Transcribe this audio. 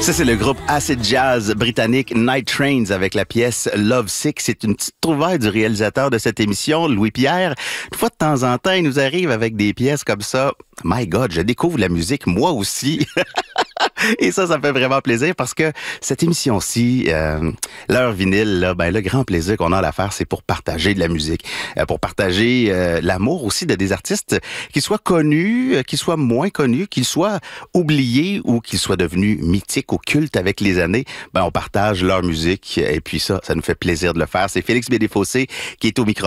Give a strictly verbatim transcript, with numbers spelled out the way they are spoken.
Ça, c'est le groupe acid jazz britannique Night Trains avec la pièce Love Sick. C'est une petite trouvaille du réalisateur de cette émission, Louis-Pierre. Une fois de temps en temps, il nous arrive avec des pièces comme ça. My God, je découvre la musique, moi aussi. Et ça, ça me fait vraiment plaisir parce que cette émission-ci, euh, l'heure vinyle, là, ben, le grand plaisir qu'on a à la faire, c'est pour partager de la musique, euh, pour partager euh, l'amour aussi de des artistes, qu'ils soient connus, euh, qu'ils soient moins connus, qu'ils soient oubliés ou qu'ils soient devenus mythiques ou cultes avec les années. Ben, on partage leur musique et puis ça, ça nous fait plaisir de le faire. C'est Félix Bédéfossé qui est au micro.